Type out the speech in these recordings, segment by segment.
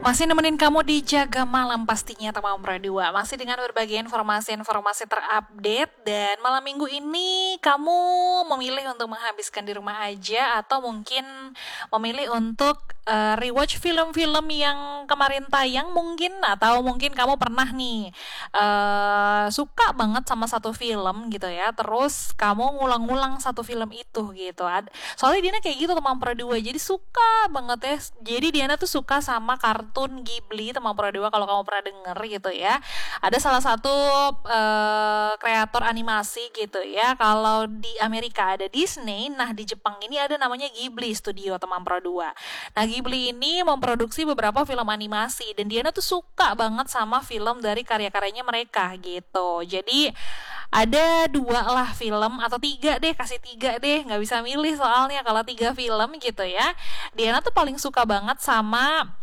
Masih nemenin kamu di Jaga Malam pastinya teman Dua. Masih dengan berbagai informasi-informasi terupdate. Dan malam minggu ini kamu memilih untuk menghabiskan di rumah aja atau mungkin memilih untuk rewatch film-film yang kemarin tayang mungkin. Atau mungkin kamu pernah nih suka banget sama satu film gitu ya. Terus kamu ngulang-ngulang satu film itu gitu. Soalnya Diana kayak gitu teman Dua. Jadi suka banget ya. Jadi Diana tuh suka sama kartun Ghibli teman Dua kalau kamu pernah denger gitu ya. Ada salah satu kreator animasi gitu ya. Kalau di Amerika ada Disney, nah di Jepang ini ada namanya Ghibli Studio teman Dua. Nah Ghibli ini memproduksi beberapa film animasi dan Diana tuh suka banget sama film dari karya-karyanya mereka gitu. Jadi ada dua lah film atau tiga deh, kasih tiga deh, nggak bisa milih soalnya kalau tiga film gitu ya. Diana tuh paling suka banget sama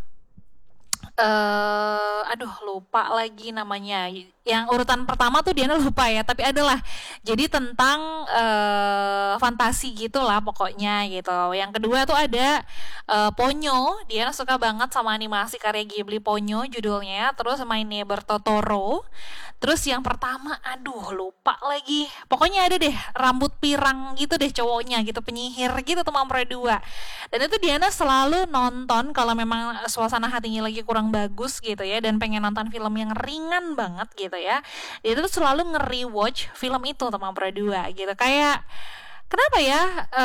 aduh lupa lagi namanya. Yang urutan pertama tuh Diana lupa ya, tapi adalah jadi tentang fantasi gitulah pokoknya gitu. Yang kedua tuh ada Ponyo. Diana suka banget sama animasi karya Ghibli Ponyo judulnya. Terus My Neighbor Totoro. Terus yang pertama, aduh lupa lagi. Pokoknya ada deh rambut pirang gitu deh cowoknya gitu, penyihir gitu teman dua. Dan itu Diana selalu nonton kalau memang suasana hatinya lagi kurang bagus gitu ya dan pengen nonton film yang ringan banget gitu ya. Dia tuh selalu nge-rewatch film itu teman dua gitu. Kayak kenapa ya?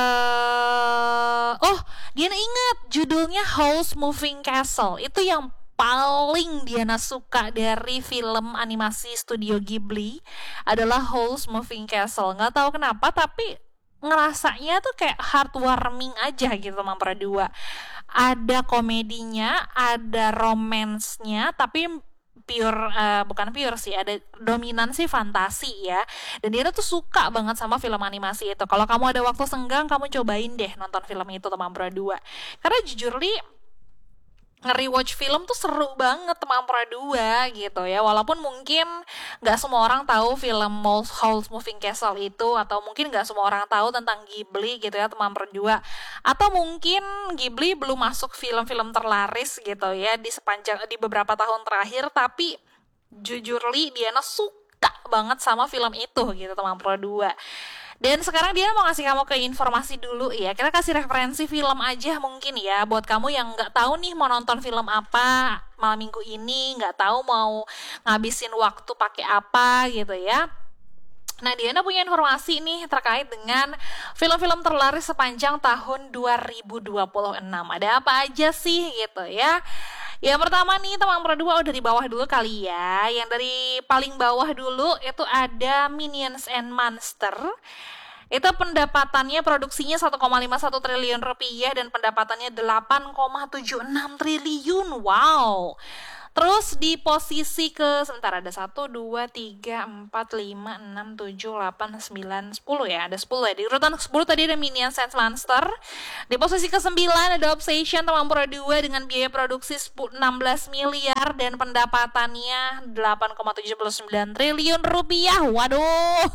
Oh, Diana ingat judulnya House Moving Castle. Itu yang paling Diana suka dari film animasi studio Ghibli adalah Howl's Moving Castle. Nggak tahu kenapa, tapi ngerasanya tuh kayak heartwarming aja gitu teman dua. Ada komedinya, ada romansnya, tapi pure bukan pure sih, ada dominansi fantasi ya. Dan dia tuh suka banget sama film animasi itu. Kalau kamu ada waktu senggang, kamu cobain deh nonton film itu teman dua. Karena jujur li nge-rewatch film tuh seru banget teman dua gitu ya. Walaupun mungkin nggak semua orang tahu film Howl's Moving Castle itu, atau mungkin nggak semua orang tahu tentang Ghibli gitu ya teman dua. Atau mungkin Ghibli belum masuk film-film terlaris gitu ya di beberapa tahun terakhir. Tapi jujur li Diana suka banget sama film itu gitu teman dua. Dan sekarang dia mau ngasih kamu ke informasi dulu ya. Kita kasih referensi film aja mungkin ya. Buat kamu yang nggak tahu nih mau nonton film apa malam minggu ini, nggak tahu mau ngabisin waktu pakai apa gitu ya. Nah, Diana punya informasi nih terkait dengan film-film terlaris sepanjang tahun 2026. Ada apa aja sih gitu ya. Yang pertama nih teman dua dari bawah dulu kali ya. Yang dari paling bawah dulu itu ada Minions and Monster. Itu pendapatannya produksinya 1,51 triliun rupiah dan pendapatannya 8,76 triliun. Wow. Terus di posisi sebentar ada 1, 2, 3, 4, 5, 6, 7, 8, 9, 10 ya. Ada 10 ya. Di urutan 10 tadi ada Minions and Monster. Di posisi ke-9 ada Obsession teman dua dengan biaya produksi 16 miliar dan pendapatannya 8,79 triliun rupiah. Waduh.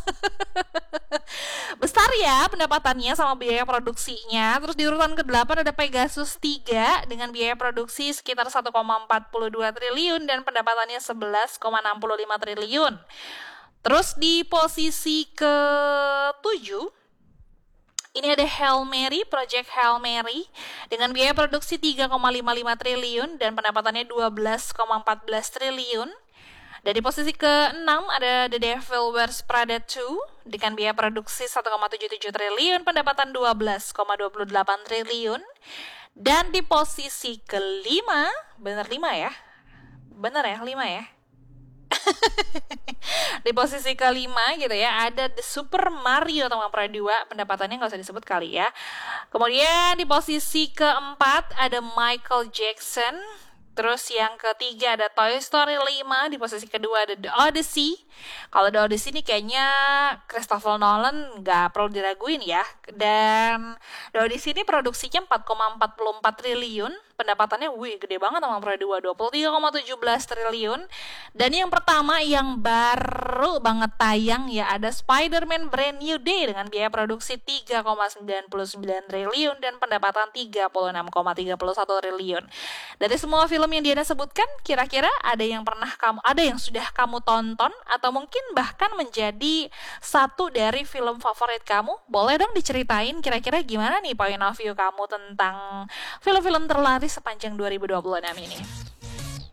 Besar ya pendapatannya sama biaya produksinya. Terus di urutan ke-8 ada Pegasus 3 dengan biaya produksi sekitar 1,42 triliun dan pendapatannya 11,65 triliun. Terus di posisi ke-7 ini ada Hail Mary, Project Hail Mary dengan biaya produksi 3,55 triliun dan pendapatannya 12,14 triliun. Dan di posisi ke-6 ada The Devil Wears Prada 2 dengan biaya produksi 1,77 triliun, pendapatan 12,28 triliun. Dan di posisi ke-5, bener 5 ya? Bener ya, 5 ya? Di posisi ke-5 gitu ya ada The Super Mario teman dua, pendapatannya nggak usah disebut kali ya. Kemudian di posisi ke-4 ada Michael Jackson. Terus yang ketiga ada Toy Story 5. Di posisi kedua ada The Odyssey. Kalau The Odyssey ini kayaknya Christopher Nolan nggak perlu diraguin ya. Dan The Odyssey ini produksinya 4,44 triliun. pendapatannya gede banget sama Pro 2, 23,17 triliun. Dan yang pertama yang baru banget tayang ya ada Spider-Man Brand New Day dengan biaya produksi 3,99 triliun dan pendapatan 36,31 triliun. Dari semua film yang Diana sebutkan, kira-kira ada yang sudah kamu tonton atau mungkin bahkan menjadi satu dari film favorit kamu? Boleh dong diceritain kira-kira gimana nih point of view kamu tentang film-film terlaris sepanjang 2026 ini.